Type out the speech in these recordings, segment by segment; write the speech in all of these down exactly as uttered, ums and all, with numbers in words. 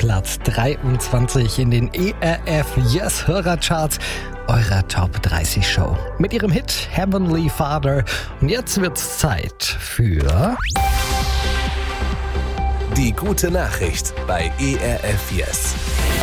Platz dreiundzwanzig in den E R F Yes Hörercharts eurer Top dreißig Show mit ihrem Hit Heavenly Father. Und jetzt wird's Zeit für die gute Nachricht bei E R F Yes.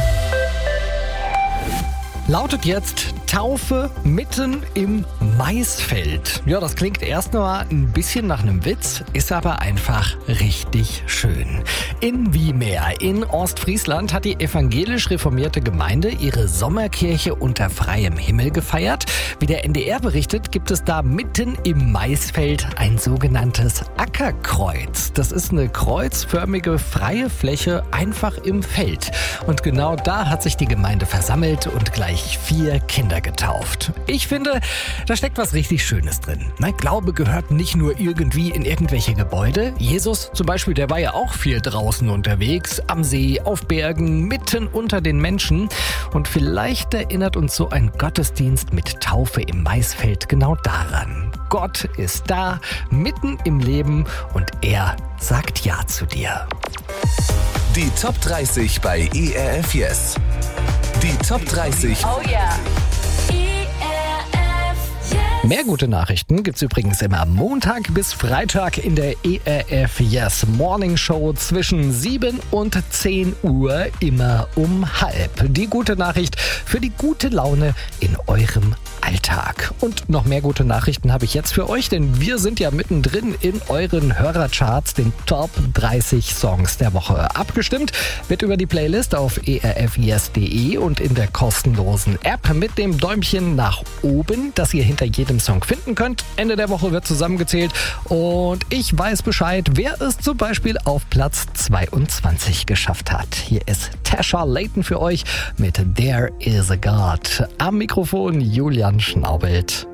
Lautet jetzt Taufe mitten im Maisfeld. Ja, das klingt erst mal ein bisschen nach einem Witz, ist aber einfach richtig schön. In Wiemer in Ostfriesland hat die evangelisch reformierte Gemeinde ihre Sommerkirche unter freiem Himmel gefeiert. Wie der N D R berichtet, gibt es da mitten im Maisfeld ein sogenanntes Ackerkreuz. Das ist eine kreuzförmige freie Fläche einfach im Feld. Und genau da hat sich die Gemeinde versammelt und gleich vier Kinder getauft. Ich finde, da steckt was richtig Schönes drin. Na, Glaube gehört nicht nur irgendwie in irgendwelche Gebäude. Jesus zum Beispiel, der war ja auch viel draußen unterwegs, am See, auf Bergen, mitten unter den Menschen. Und vielleicht erinnert uns so ein Gottesdienst mit Taufe im Maisfeld genau daran. Gott ist da, mitten im Leben und er sagt Ja zu dir. Die Top dreißig bei E R F Yes. Die Top dreißig. Oh yeah. E R F Yes. Mehr gute Nachrichten gibt's übrigens immer Montag bis Freitag in der E R F Yes Morning Show zwischen sieben und zehn Uhr, immer um halb. Die gute Nachricht für die gute Laune in eurem Alltag. Und noch mehr gute Nachrichten habe ich jetzt für euch, denn wir sind ja mittendrin in euren Hörercharts, den Top dreißig Songs der Woche. Abgestimmt wird über die Playlist auf e r f yes punkt de und in der kostenlosen App mit dem Däumchen nach oben, das ihr hinter jedem Song finden könnt. Ende der Woche wird zusammengezählt und ich weiß Bescheid, wer es zum Beispiel auf Platz zweiundzwanzig geschafft hat. Hier ist Tasha Layton für euch mit There Is a God. Am Mikrofon Julian Schnaubelt.